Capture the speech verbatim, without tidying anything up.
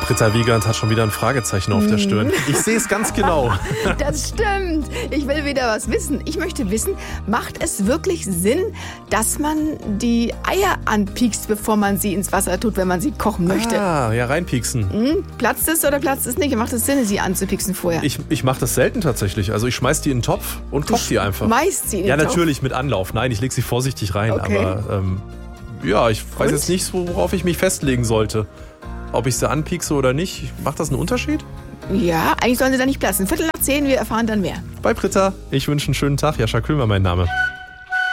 Britta Wiegand hat schon wieder ein Fragezeichen auf der Stirn. Ich sehe es ganz genau. Das stimmt. Ich will wieder was wissen. Ich möchte wissen, macht es wirklich Sinn, dass man die Eier anpiekst, bevor man sie ins Wasser tut, wenn man sie kochen möchte? Ah, ja, reinpieksen. Hm? Platzt es oder platzt es nicht? Macht es Sinn, sie anzupieksen vorher? Ich, ich mache das selten tatsächlich. Also ich schmeiß die in den Topf und koche die einfach. Schmeißt sie in den Ja, Topf? natürlich mit Anlauf. Nein, ich lege sie vorsichtig rein. Okay. Aber ähm, ja, ich weiß Und? jetzt nicht, worauf ich mich festlegen sollte. Ob ich sie anpiekse oder nicht. Macht das einen Unterschied? Ja, eigentlich sollen sie da nicht platzen. Viertel nach zehn, wir erfahren dann mehr. Bei Britta. Ich wünsche einen schönen Tag. Jascha Kühlmer mein Name.